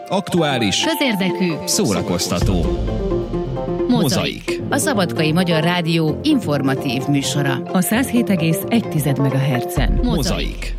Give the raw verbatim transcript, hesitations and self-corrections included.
Aktuális, közérdekű, szórakoztató. Mozaik. A Szabadkai Magyar Rádió informatív műsora. A száz hét egész egy tized megahertzen. Mozaik.